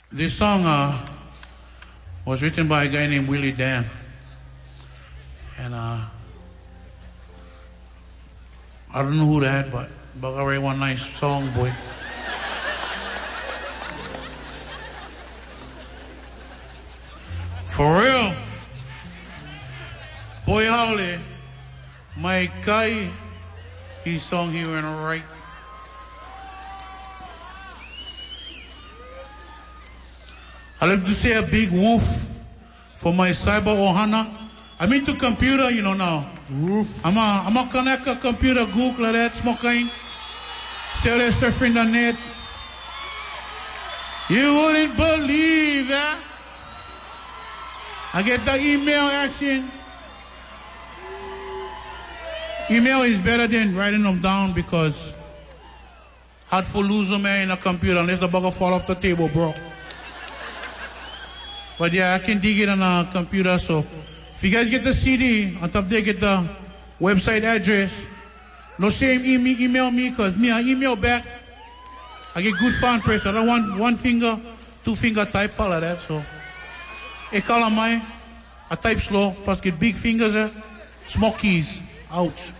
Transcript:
This song was written by a guy named Willie Dan. And I don't know who that, but I write one nice song, boy. For real. Boy Howley, my guy, his song he went right. I like to say a big woof for my cyber ohana. I'm into computer, you know now. Woof. I'm a connect a computer, Google that, smoking. Still there surfing the net. You wouldn't believe that. I get the email action. Email is better than writing them down because hard for lose them in a computer unless the bugger fall off the table, bro. But yeah, I can dig it on a computer, so if you guys get the CD, on top there get the website address. No shame, email me, because me, I email back. I get good fan press. I don't want one finger, two finger type, all of that, so. Hey, call on my, I type slow, plus get big fingers, small keys, ouch.